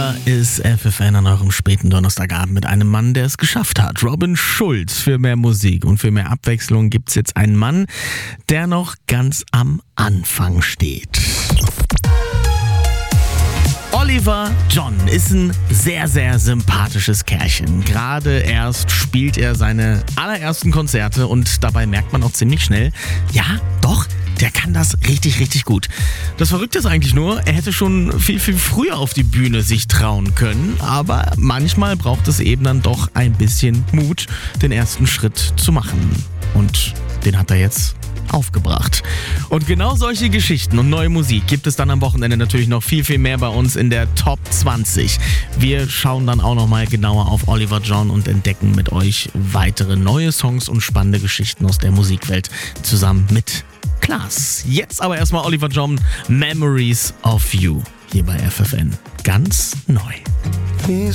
Oliver ist FFN an eurem späten Donnerstagabend mit einem Mann, der es geschafft hat. Robin Schulz. Für mehr Musik und für mehr Abwechslung gibt's jetzt einen Mann, der noch ganz am Anfang steht. Oliver John ist ein sehr, sehr sympathisches Kerlchen. Gerade erst spielt er seine allerersten Konzerte und dabei merkt man auch ziemlich schnell, ja, doch, der kann das richtig, richtig gut. Das Verrückte ist eigentlich nur, er hätte schon viel, viel früher auf die Bühne sich trauen können, aber manchmal braucht es eben dann doch ein bisschen Mut, den ersten Schritt zu machen. Und den hat er jetzt aufgebracht. Und genau solche Geschichten und neue Musik gibt es dann am Wochenende natürlich noch viel, viel mehr bei uns in der Top 20. Wir schauen dann auch nochmal genauer auf Oliver John und entdecken mit euch weitere neue Songs und spannende Geschichten aus der Musikwelt zusammen mit Klaas. Jetzt aber erstmal Oliver John, Memories of You, hier bei FFN. Ganz neu.